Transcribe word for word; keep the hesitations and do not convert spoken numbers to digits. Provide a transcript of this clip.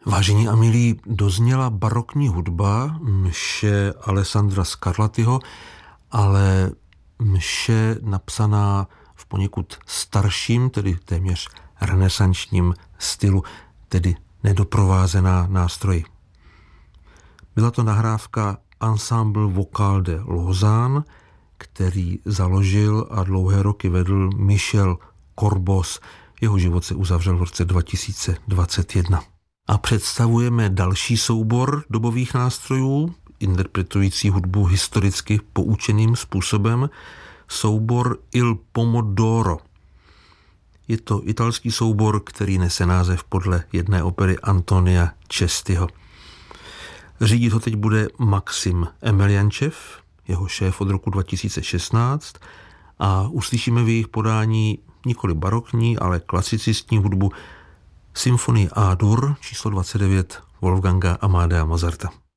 Vážení a milí, dozněla barokní hudba, mše Alessandra Scarlattiho, ale mše napsaná v poněkud starším, tedy téměř renesančním stylu, tedy nedoprovázená nástroji. Byla to nahrávka Ensemble Vocal de Lausanne, který založil a dlouhé roky vedl Michel Corbos. Jeho život se uzavřel v roce dva tisíce dvacet jedna. A představujeme další soubor dobových nástrojů, interpretující hudbu historicky poučeným způsobem, soubor Il Pomodoro. Je to italský soubor, který nese název podle jedné opery Antonia Cestiho. Řídit ho teď bude Maxim Emeliančev, jeho šéf od roku dva tisíce šestnáct, a uslyšíme v jejich podání nikoli barokní, ale klasicistní hudbu Symfonii A-dur číslo dvacet devět Wolfganga Amadea Mozarta.